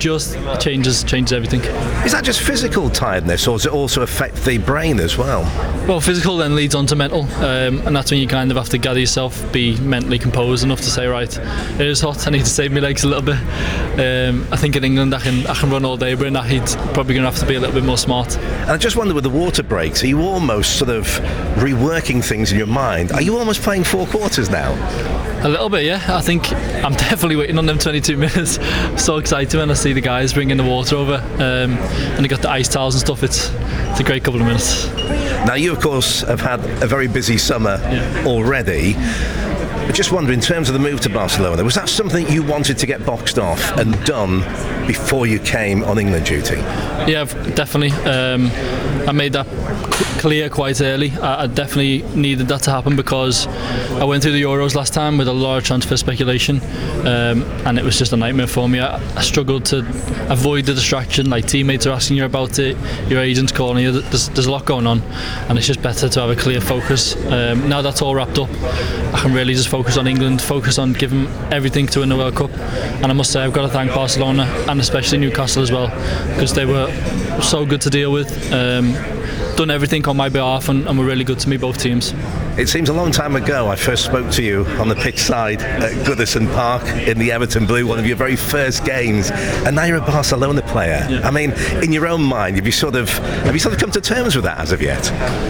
adjust, it changes everything. Is that just physical tiredness, or does it also affect the brain as well? Well, physical then leads on to mental, and that's when you kind of have to gather yourself, be mentally composed enough to say, right, it is hot, I need to save my legs a little bit. I think in England I can run all day, but in that heat probably going to have to be a little bit more smart. And I just wonder, with the water breaks, are you almost sort of reworking things in your mind? Are you almost playing four quarters now? A little bit, yeah. I think I'm definitely waiting on them 22 minutes. So excited when I see the guys bringing the water over, and they got the ice towels and stuff. It's a great couple of minutes. Now, you of course have had a very busy summer already. I just wonder, in terms of the move to Barcelona, was that something you wanted to get boxed off and done before you came on England duty? Yeah, definitely. I made that clear quite early. I definitely needed that to happen because I went through the Euros last time with a lot of transfer speculation, and it was just a nightmare for me. I struggled to avoid the distraction, like teammates are asking you about it, your agent's calling you, there's a lot going on, and it's just better to have a clear focus. Now that's all wrapped up, I can really just focus on England, focus on giving everything to win the World Cup. And I must say, I've got to thank Barcelona and especially Newcastle as well, because they were so good to deal with, done everything on my behalf, and were really good to me, both teams. It seems a long time ago I first spoke to you on the pitch side at Goodison Park in the Everton Blue, one of your very first games, and now you're a Barcelona player. Yeah. I mean, in your own mind, have you sort of come to terms with that as of yet?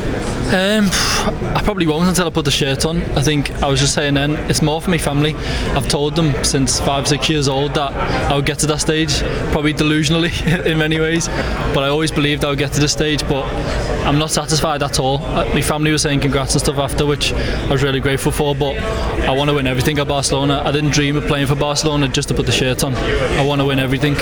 I probably won't until I put the shirt on. I think I was just saying then, it's more for my family. I've told them since 5-6 years old that I would get to that stage, probably delusionally in many ways, but I always believed I would get to this stage, but I'm not satisfied at all. My family was saying congrats and stuff after, which I was really grateful for, but I want to win everything at Barcelona. I didn't dream of playing for Barcelona just to put the shirt on. I want to win everything.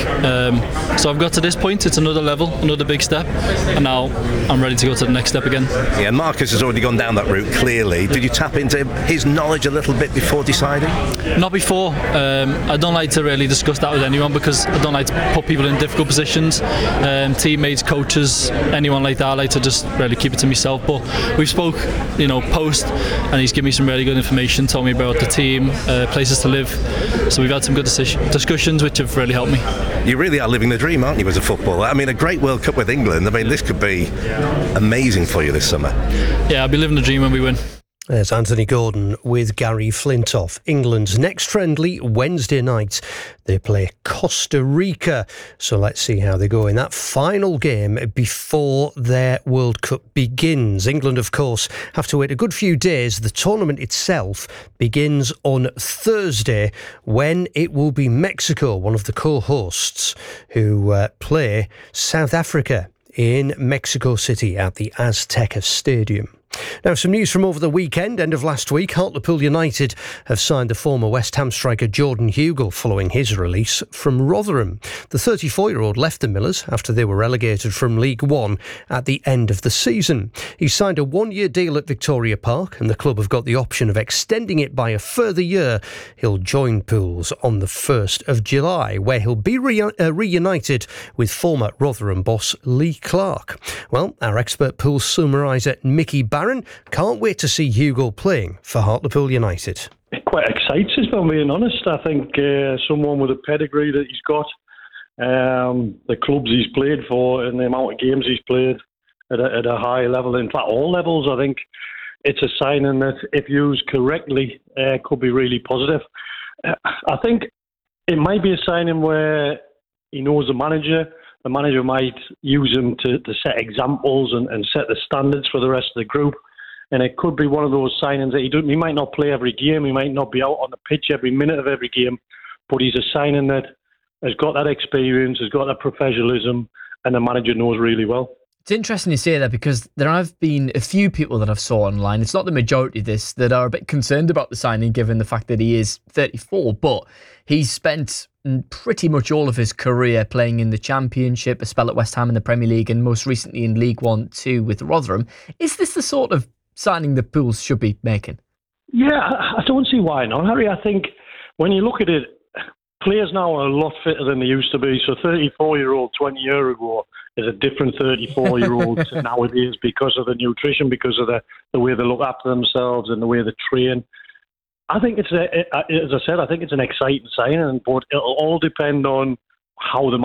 So I've got to this point, it's another level, another big step, and now I'm ready to go to the next step again. Yeah, Marcus has already gone down that route, clearly. Did you tap into his knowledge a little bit before deciding? Not before. I don't like to really discuss that with anyone because I don't like to put people in difficult positions. Teammates, coaches, anyone like that, I like to just really keep it to myself. But we spoke, post, and he's given me some really good information, told me about the team, places to live. So we've had some good discussions which have really helped me. You really are living the dream, aren't you, as a footballer? I mean, a great World Cup with England. I mean, this could be amazing for you this summer. Yeah, I'll be living the dream when we win. There's Anthony Gordon with Gary Flintoff. England's next friendly Wednesday night. They play Costa Rica. So let's see how they go in that final game before their World Cup begins. England, of course, have to wait a good few days. The tournament itself begins on Thursday when it will be Mexico, one of the co-hosts, who play South Africa in Mexico City at the Azteca Stadium. Now, some news from over the weekend. End of last week, Hartlepool United have signed the former West Ham striker Jordan Hugill following his release from Rotherham. The 34-year-old left the Millers after they were relegated from League One at the end of the season. He signed a one-year deal at Victoria Park, and the club have got the option of extending it by a further year. He'll join Pools on the 1st of July, where he'll be reunited with former Rotherham boss Lee Clark. Well, our expert Pools summariser Mickey Barron can't wait to see Hugill playing for Hartlepool United. It quite excites us, if I'm being honest. I think someone with a pedigree that he's got, the clubs he's played for and the amount of games he's played at a high level, in fact all levels, I think it's a signing that, if used correctly, could be really positive. I think it might be a signing where he knows the manager might use him to set examples and set the standards for the rest of the group. And it could be one of those signings that he might not play every game, he might not be out on the pitch every minute of every game, but he's a signing that has got that experience, has got that professionalism, and the manager knows really well. It's interesting you say that because there have been a few people that I've saw online, it's not the majority of this, that are a bit concerned about the signing given the fact that he is 34, but he's spent pretty much all of his career playing in the Championship, a spell at West Ham in the Premier League, and most recently in League One too with Rotherham. Is this the sort of signing the Pools should be making? Yeah, I don't see why not, Harry. I think when you look at it, players now are a lot fitter than they used to be. So 34-year-old 20 years ago is a different 34-year-old nowadays because of the nutrition, because of the way they look after themselves and the way they train. I think as I said, I think it's an exciting signing, but it'll all depend on how the